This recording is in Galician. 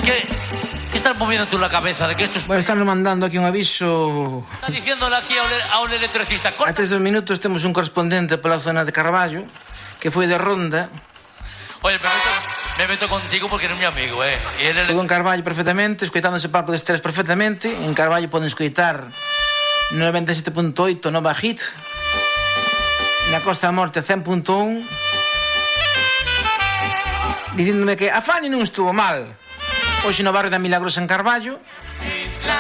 ¿Qué estás moviendo tú la cabeza? ¿De que esto es...? Bueno, están mandando aquí un aviso. Está diciéndole aquí a un electricista. Hasta estos minutos temos un correspondente pola zona de Carballo que foi de ronda. Oye, me meto contigo porque eres mi amigo, ¿eh? Y él... Todo en Carballo perfectamente, escoitándose Paco de Estrés perfectamente. En Carballo poden escoitar 97.8 Nova Hit. Na Costa da Morte 100.1. Dicíndome que a Fanny non estuvo mal. Hoxe no barrio da Milagrosa en Carballo.